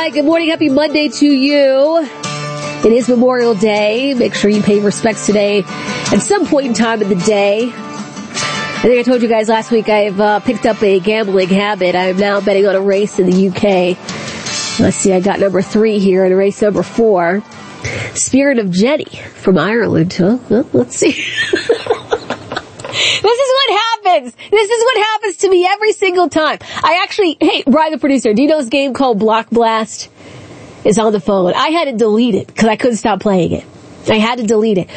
right, good morning. Happy Monday to you. It is Memorial Day. Make sure you pay respects today at some point in time of the day. I think I told you guys last week I've picked up a gambling habit. I'm now betting on a race in the UK. Let's see, I got number 3 here and race number 4. Spirit of Jenny from Ireland. Well, let's see. This is what happens. This is what happens to me every single time. Hey, Brian the producer, do you know this game called Block Blast? It's on the phone. I had to delete it because I couldn't stop playing it. I had to delete it.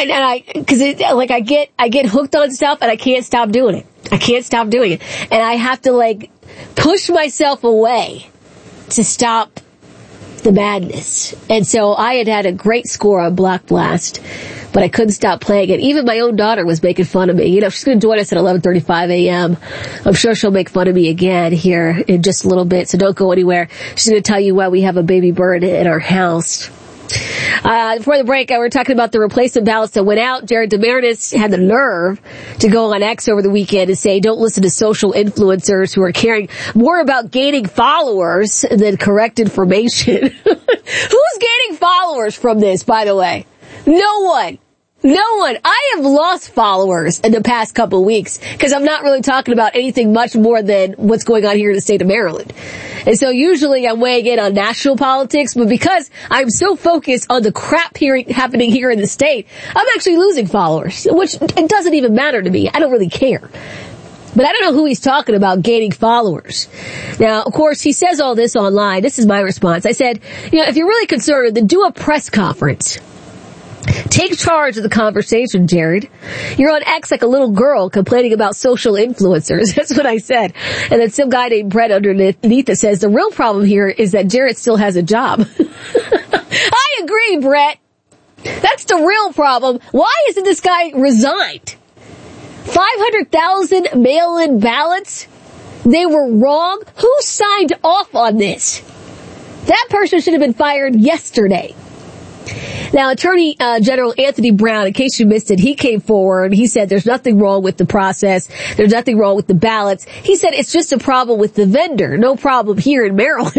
I get hooked on stuff and I can't stop doing it. I can't stop doing it. And I have to push myself away to stop the madness. And so I had a great score on Block Blast, but I couldn't stop playing it. Even my own daughter was making fun of me. You know, she's going to join us at 11:35 a.m. I'm sure she'll make fun of me again here in just a little bit, so don't go anywhere. She's going to tell you why we have a baby bird in our house. Before the break, we were talking about the replacement ballots that went out. Jared DeMarinis had the nerve to go on X over the weekend and say, don't listen to social influencers who are caring more about gaining followers than correct information. Who's gaining followers from this, by the way? No one. No one. I have lost followers in the past couple of weeks because I'm not really talking about anything much more than what's going on here in the state of Maryland. And so usually I'm weighing in on national politics, but because I'm so focused on the crap happening here in the state, I'm actually losing followers, which it doesn't even matter to me. I don't really care. But I don't know who he's talking about gaining followers. Now, of course, he says all this online. This is my response. I said, if you're really concerned, then do a press conference. Take charge of the conversation, Jared. You're on X like a little girl complaining about social influencers. That's what I said. And then some guy named Brett underneath it says, the real problem here is that Jared still has a job. I agree, Brett. That's the real problem. Why isn't this guy resigned? 500,000 mail-in ballots? They were wrong? Who signed off on this? That person should have been fired yesterday. Now, Attorney General Anthony Brown, in case you missed it, he came forward. He said there's nothing wrong with the process. There's nothing wrong with the ballots. He said it's just a problem with the vendor. No problem here in Maryland.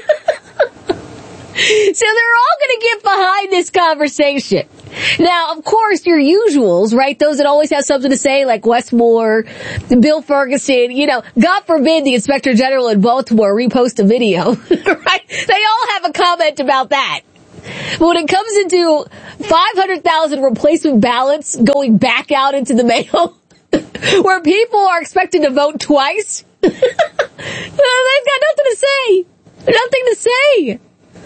So they're all going to get behind this conversation. Now, of course, your usuals, right? Those that always have something to say, like Wes Moore, Bill Ferguson, God forbid the Inspector General in Baltimore repost a video, right? They all have a comment about that. But when it comes into 500,000 replacement ballots going back out into the mail, where people are expected to vote twice, they've got nothing to say. Nothing to say.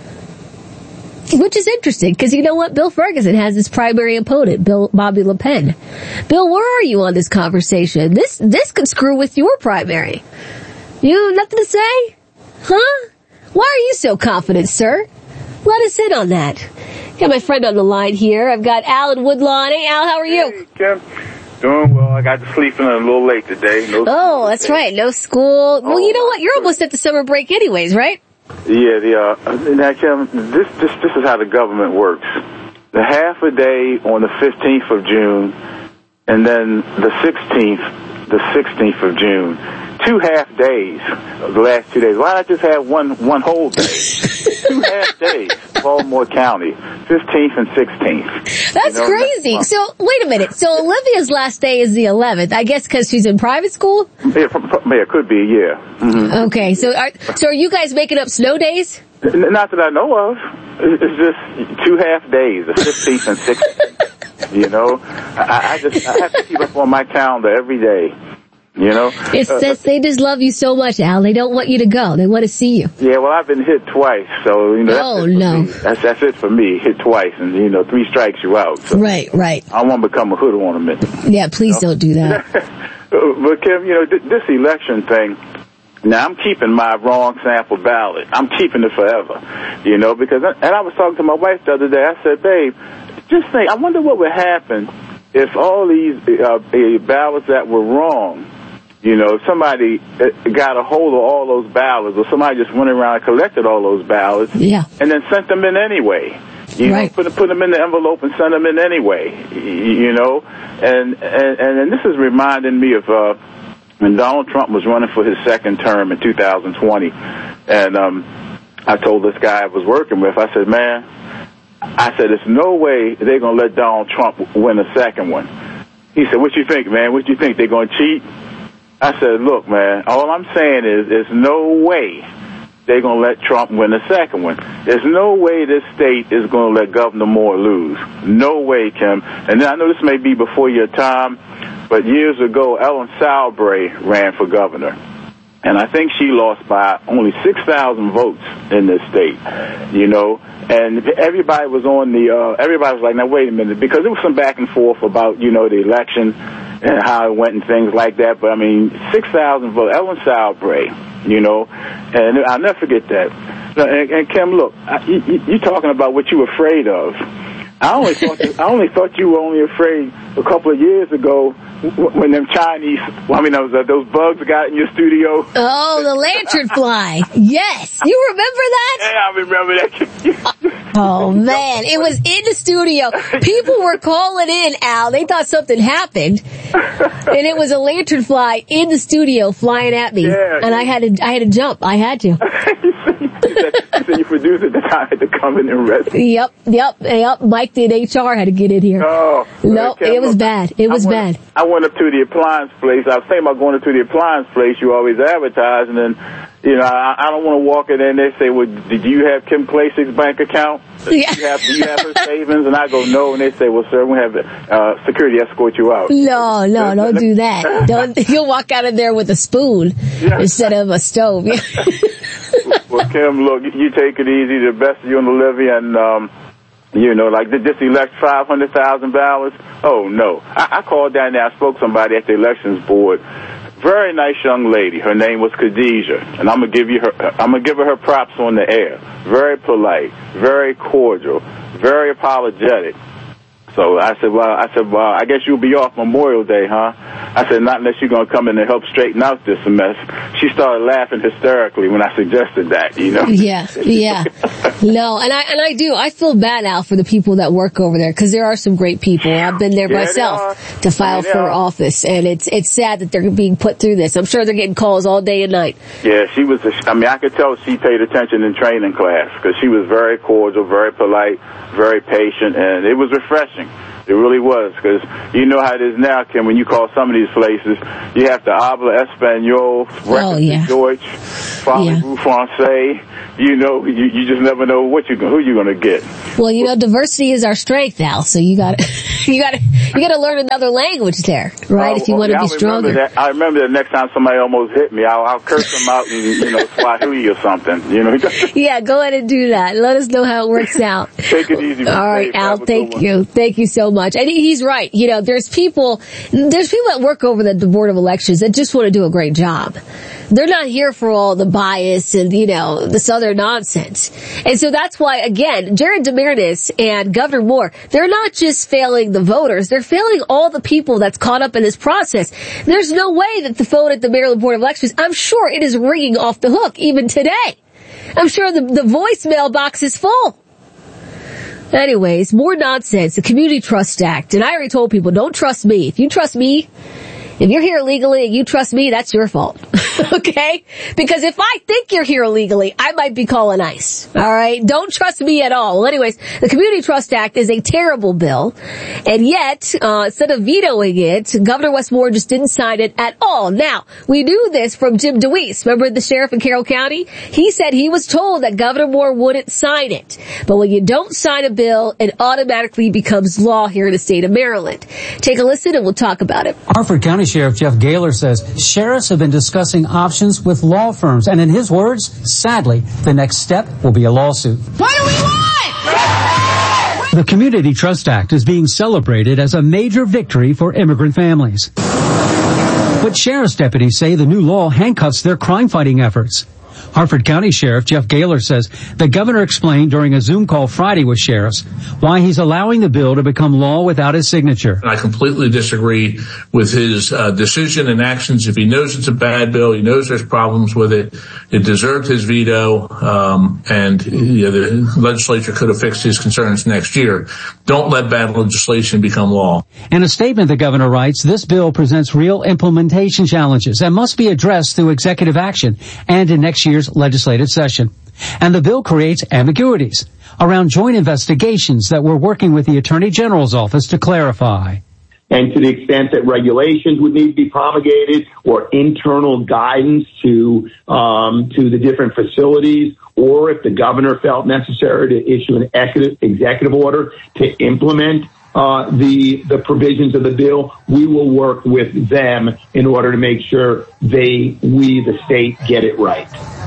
Which is interesting, because you know what? Bill Ferguson has his primary opponent, Bobby Le Pen. Bill, where are you on this conversation? This could screw with your primary. You have nothing to say? Huh? Why are you so confident, sir? Let us in on that. Got my friend on the line here. I've got Alan Woodlawn. Hey, Al, how are you? Hey, Kim. Doing well. I got to sleep in a little late today. That's right. No school. Well, you know what? You're almost at the summer break anyways, right? Yeah, now, Kim, this is how the government works. The half a day on the 15th of June, and then the 16th of June. 2 half days, the last 2 days. Why not just have one whole day? 2 half days, Baltimore County, 15th and 16th. That's crazy. So, wait a minute. So, Olivia's last day is the 11th. I guess because she's in private school? Yeah, it could be, yeah. Mm-hmm. Okay, so are you guys making up snow days? Not that I know of. It's just 2 half days, the 15th and 16th. I have to keep up on my calendar every day. It's they just love you so much, Al. They don't want you to go. They want to see you. Yeah, well, I've been hit twice, so that's it for me. Hit twice, and 3 strikes you out. So right. I want to become a hood ornament. Yeah, please don't do that. But Kim, this election thing. Now I'm keeping my wrong sample ballot. I'm keeping it forever. Because I was talking to my wife the other day. I said, babe, just think. I wonder what would happen if all these ballots that were wrong. If somebody got a hold of all those ballots, or somebody just went around and collected all those ballots, and then sent them in anyway. Put them in the envelope and send them in anyway. And this is reminding me of when Donald Trump was running for his second term in 2020, and I told this guy I was working with, I said, man, there's no way they're going to let Donald Trump win a second one. He said, what you think, man? What you think? They're going to cheat? I said, look, man, all I'm saying is there's no way they're going to let Trump win a second one. There's no way this state is going to let Governor Moore lose. No way, Kim. And I know this may be before your time, but years ago, Ellen Salbray ran for governor. And I think she lost by only 6,000 votes in this state, you know. And everybody was everybody was like, now, wait a minute, because there was some back and forth about, you know, the election and how it went and things like that. But, I mean, 6,000 votes, Ellen Salbray, you know, and I'll never forget that. And Kim, look, you talking about what you were afraid of. I only thought you were only afraid a couple of years ago when them Chinese, those bugs got in your studio. Oh, the lanternfly. Yes. You remember that? Yeah, I remember that. Oh, man. It was in the studio. People were calling in, Al. They thought something happened. And it was a lanternfly in the studio flying at me. Yeah, and I had to jump. I had to. You said your producer at the time had to come in and rescue. Yep. Mike did HR had to get in here. Oh. No, it was bad. It was bad. I went up to the appliance place. I was thinking about going up to the appliance place. You always advertise, and then, you know, I don't want to walk in there and they say, well, did you have Kim Klasik's bank account? Yeah. Do you have her savings? And I go, no. And they say, well, sir, we have security escort you out. No, don't do that. You'll walk out of there with a spoon instead of a stove. Well, Kim, look, you take it easy. The best of you and Olivia, and you know, like, did this elect $500,000? Oh, no. I called down there. I spoke to somebody at the elections board. Very nice young lady. Her name was Khadijah, and I'm gonna give her her props on the air. Very polite, very cordial, very apologetic. So I said, well, I guess you'll be off Memorial Day, huh? I said, not unless you're going to come in and help straighten out this mess. She started laughing hysterically when I suggested that, you know? Yeah. No, and I do. I feel bad, Al, for the people that work over there, because there are some great people. I've been there myself to file for office, and it's sad that they're being put through this. I'm sure they're getting calls all day and night. Yeah, I could tell she paid attention in training class, because she was very cordial, very polite, very patient, and it was refreshing. It really was, because you know how it is now, Kim, when you call some of these places, you have to habla español, Deutsch, parlez-vous français. You know, you just never know who you're going to get. Well, you know, diversity is our strength, Al, so you got to learn another language there, right? If you want to be stronger. I remember that next time somebody almost hit me, I'll curse them out in, you know, Swahili or something, you know. Yeah, go ahead and do that. Let us know how it works out. Take it easy. All right, Al, thank you. Thank you so much. And he's right. You know, there's people that work over the Board of Elections that just want to do a great job. They're not here for all the bias and, you know, this other nonsense. And so that's why, again, Jared Demarinis and Governor Moore, they're not just failing the voters, they're failing all the people that's caught up in this process. There's no way that the phone at the Maryland Board of Elections, I'm sure it is ringing off the hook even today. I'm sure the voicemail box is full. Anyways, more nonsense. The Community Trust Act. And I already told people, don't trust me. If you trust me, if you're here illegally and you trust me, that's your fault. Okay? Because if I think you're here illegally, I might be calling ICE. Alright? Don't trust me at all. Well, anyways, the Community Trust Act is a terrible bill. And yet, instead of vetoing it, Governor Wes Moore just didn't sign it at all. Now, we knew this from Jim DeWeese. Remember the sheriff in Carroll County? He said he was told that Governor Moore wouldn't sign it. But when you don't sign a bill, it automatically becomes law here in the state of Maryland. Take a listen and we'll talk about it. Harford County Sheriff Jeff Gaylor says sheriffs have been discussing options with law firms, and in his words, sadly, the next step will be a lawsuit. What do we want? The Community Trust Act is being celebrated as a major victory for immigrant families. But sheriff's deputies say the new law handcuffs their crime-fighting efforts. Harford County Sheriff Jeff Gaylor says the governor explained during a Zoom call Friday with sheriffs why he's allowing the bill to become law without his signature. I completely disagree with his decision and actions. If he knows it's a bad bill, he knows there's problems with it, it deserved his veto, and the legislature could have fixed his concerns next year. Don't let bad legislation become law. In a statement, the governor writes, this bill presents real implementation challenges and must be addressed through executive action and in next year's legislative session. And the bill creates ambiguities around joint investigations that we're working with the Attorney General's office to clarify. And to the extent that regulations would need to be promulgated or internal guidance to the different facilities, or if the governor felt necessary to issue an executive order to implement the provisions of the bill, we will work with them in order to make sure we, the state, get it right.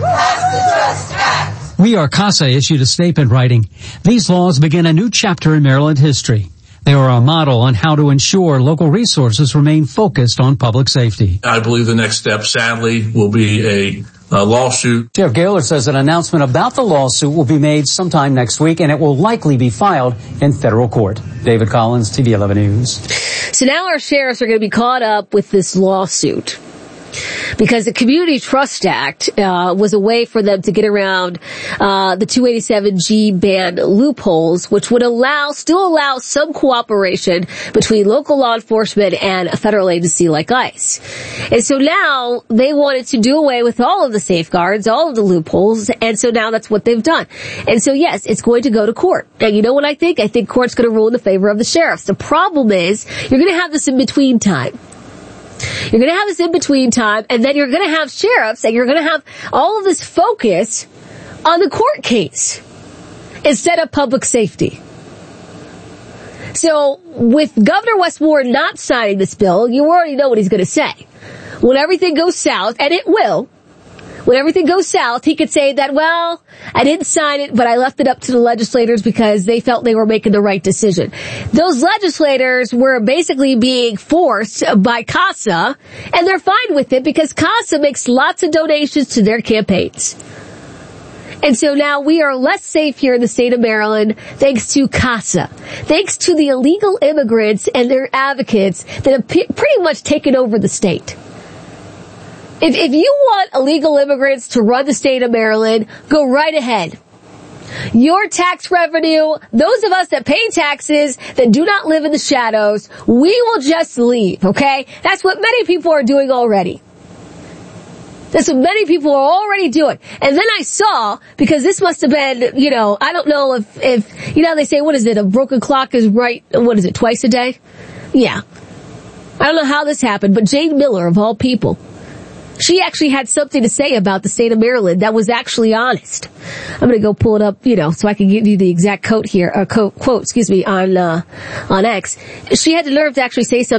We Are CASA issued a statement writing, "These laws begin a new chapter in Maryland history. They are a model on how to ensure local resources remain focused on public safety." I believe the next step, sadly, will be a lawsuit. Sheriff Gaylor says an announcement about the lawsuit will be made sometime next week, and it will likely be filed in federal court. David Collins, TV 11 News. So now our sheriffs are going to be caught up with this lawsuit, because the Community Trust Act was a way for them to get around the 287G ban loopholes, which would still allow some cooperation between local law enforcement and a federal agency like ICE. And so now they wanted to do away with all of the safeguards, all of the loopholes, and so now that's what they've done. And so yes, it's going to go to court. And you know what I think? I think court's going to rule in the favor of the sheriffs. The problem is you're going to have this in between time. You're going to have this in-between time, and then you're going to have sheriffs, and you're going to have all of this focus on the court case instead of public safety. So with Governor Wes Moore not signing this bill, you already know what he's going to say. When everything goes south, and it will, when everything goes south, he could say that, well, I didn't sign it, but I left it up to the legislators because they felt they were making the right decision. Those legislators were basically being forced by CASA, and they're fine with it because CASA makes lots of donations to their campaigns. And so now we are less safe here in the state of Maryland thanks to CASA. Thanks to the illegal immigrants and their advocates that have pretty much taken over the state. If you want illegal immigrants to run the state of Maryland, go right ahead. Your tax revenue, those of us that pay taxes, that do not live in the shadows, we will just leave, okay? That's what many people are doing already. That's what many people are already doing. And then I saw, because this must have been, I don't know if they say, what is it, a broken clock is right, what is it, twice a day? Yeah. I don't know how this happened, but Jane Miller, of all people, she actually had something to say about the state of Maryland that was actually honest. I'm going to go pull it up, so I can give you the exact quote here, on X. She had the nerve to actually say something